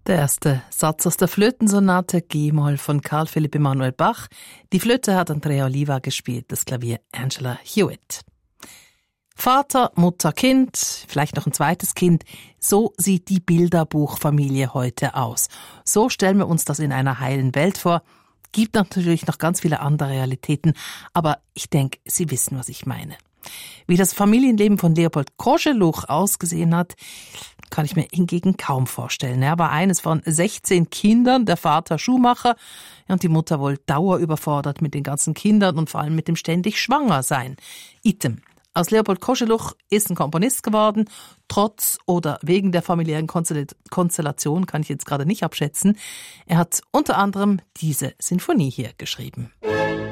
Der erste Satz aus der Flötensonate G-Moll von Carl Philipp Emanuel Bach. Die Flöte hat Andrea Oliva gespielt, das Klavier Angela Hewitt. Vater, Mutter, Kind, vielleicht noch ein zweites Kind. So sieht die Bilderbuchfamilie heute aus. So stellen wir uns das in einer heilen Welt vor. Gibt natürlich noch ganz viele andere Realitäten, aber ich denke, Sie wissen, was ich meine. Wie das Familienleben von Leopold Koscheluch ausgesehen hat, kann ich mir hingegen kaum vorstellen. Er war eines von 16 Kindern, der Vater Schuhmacher und die Mutter wohl dauerüberfordert mit den ganzen Kindern und vor allem mit dem ständig Schwangersein. Item. Aus Leopold Koscheluch ist ein Komponist geworden, trotz oder wegen der familiären Konstellation, kann ich jetzt gerade nicht abschätzen. Er hat unter anderem diese Sinfonie hier geschrieben.